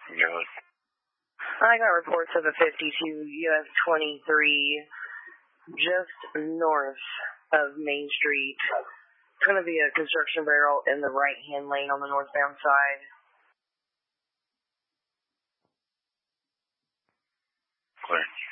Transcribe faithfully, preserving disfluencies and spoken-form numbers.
Yeah. I got reports of a fifty-two U S twenty-three just north of Main Street. It's going to be a construction barrel in the right-hand lane on the northbound side. Clear.